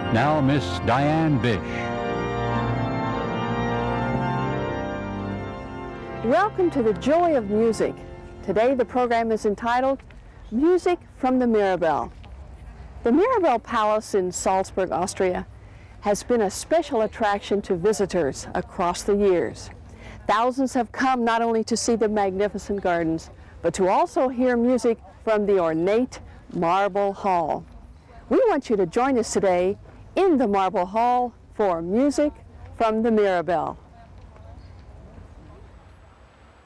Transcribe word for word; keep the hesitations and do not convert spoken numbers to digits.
Now Miss Diane Bish. Welcome to the Joy of Music. Today the program is entitled Music from the Mirabell. The Mirabell Palace in Salzburg, Austria has been a special attraction to visitors across the years. Thousands have come not only to see the magnificent gardens, but to also hear music from the ornate Marble Hall. We want you to join us today in the Marble Hall for Music from the Mirabell.